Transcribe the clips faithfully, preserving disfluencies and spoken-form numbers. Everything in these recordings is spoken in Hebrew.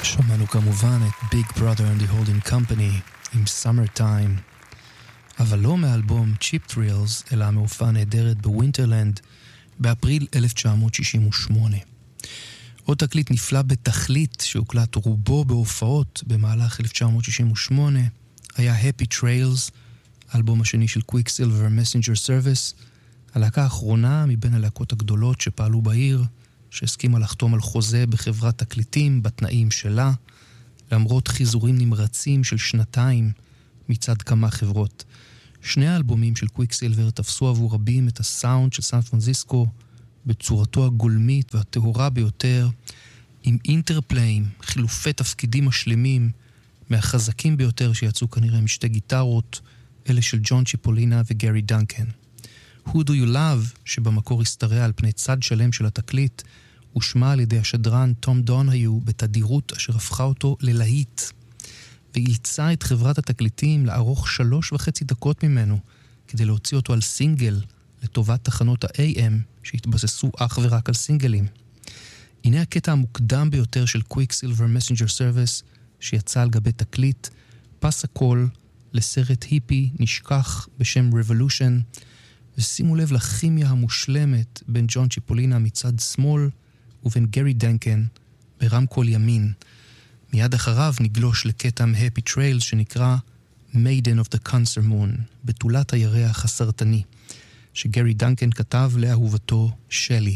שמענו כמובן את Big Brother and the Holding Company עם Summertime, אבל לא מאלבום Cheap Thrills, אלא מהופעה נהדרת בווינטרלנד באפריל אלף תשע מאות שישים ושמונה. עוד תקליט נפלא בתכלית שהוקלט רובו בהופעות במהלך אלף תשע מאות שישים ושמונה היה Happy Trails, האלבום השני של Quicksilver Messenger Service, הלהקה האחרונה מבין הלהקות הגדולות שפעלו בעיר, שהסכימה לחתום על חוזה בחברת תקליטים בתנאים שלה, למרות חיזורים נמרצים של שנתיים מצד כמה חברות. שני האלבומים של קוויקסילבר תפסו עבור רבים את הסאונד של סן פרנסיסקו בצורתו הגולמית והטהורה ביותר, עם אינטרפליים, חילופי תפקידים משלימים, מהחזקים ביותר שיצאו כנראה משתי גיטרות, אלה של ג'ון צ'יפולינה וגרי דנקן. Who Do You Love, שבמקור הסתרע על פני צד שלם של התקליט, הושמע על ידי השדרן תום דונהיו בתדירות אשר הפכה אותו ללהיט, ואילצה את חברת התקליטים לערוך שלוש וחצי דקות ממנו, כדי להוציא אותו על סינגל לטובת תחנות ה-איי אם שהתבססו אך ורק על סינגלים. הנה הקטע המוקדם ביותר של Quicksilver Messenger Service שיצא על גבי תקליט, פס הכל לסרט היפי נשכח בשם Revolution, ושימו לב לכימיה המושלמת בין ג'ון צ'יפולינה מצד שמאל ובין גרי דנקן ברמקול ימין. מיד אחריו נגלוש לקטע מ-Happy Trails שנקרא Maiden of the Cancer Moon, בתולת הירח הסרטני, שגרי דנקן כתב לאהובתו שלי.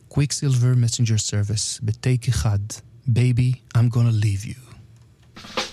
Quicksilver Messenger Service, בטייק אחד, Baby, I'm gonna leave you.